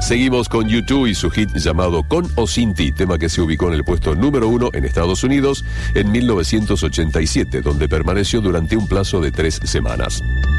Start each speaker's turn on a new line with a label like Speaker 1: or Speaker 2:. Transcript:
Speaker 1: Seguimos con U2 y su hit llamado Con o Sin Ti, tema que se ubicó en el puesto número 1 en Estados Unidos en 1987, donde permaneció durante un plazo de 3 semanas.